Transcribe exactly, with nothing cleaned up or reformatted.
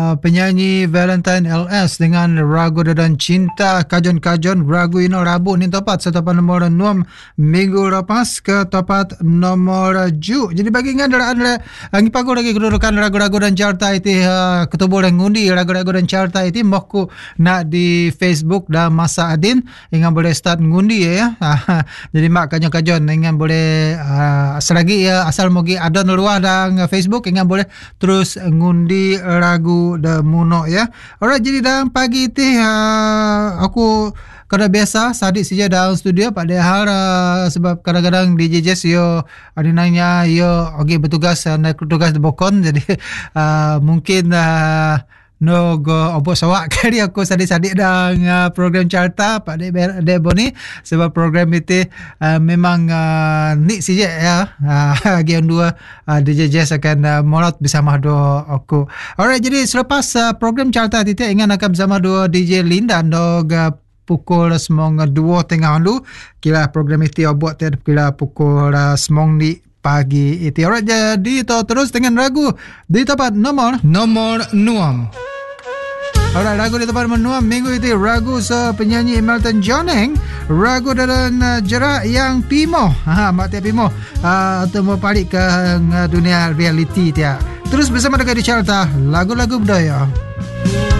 Uh, penyanyi Valentine L S dengan Ragu dan Cinta Kajon-kajon Ragu ino Rabu ni topat sa topan nomor enam minggu lepas ke topat nomor tujuh. Jadi bagi ngan anda ang ipago lagi kedudukan Ragu-ragu dan Carta itu uh, ketubur yang ngundi Ragu-ragu dan Carta itu mohku nak di Facebook dan Masa Adin ingan boleh start ngundi ya. Jadi mak kajon-kajon ingan boleh uh, selagi ya asal mogi ada luar dan Facebook ingan boleh terus ngundi Ragu dah muno ya. Alright, jadi dalam pagi ti uh, aku kada biasa sadik saja dalam studio pada hal uh, sebab kadang-kadang D J Jess yo ada nanya yo okey bertugas uh, naik tugas di Bokon jadi uh, mungkin uh, no go obo sawak kali aku sadik-sadik dalam uh, program Carta Pak De Deboni sebab program itu uh, memang uh, ni saja ya. Uh, Game dua uh, D J Jess akan uh, molot bersama dua aku. Alright, jadi selepas uh, program Carta itu ingat akan bersama dua D J Linda dog uh, pukul semong dua tengah lu kira program itu buat kira pukul uh, semong di pagi itu. Alright, jadi to terus dengan Ragu di tempat nomor nomor enam. Alright, Ragu di tempat nomor enam minggu itu Ragu se penyanyi Melton Joneng, Ragu dalam uh, jerak yang Pimo. Ha, mak tiap Pimo. Uh, atau mau balik ke uh, dunia reality dia. Terus bersama dengan di Carta lagu-lagu budaya.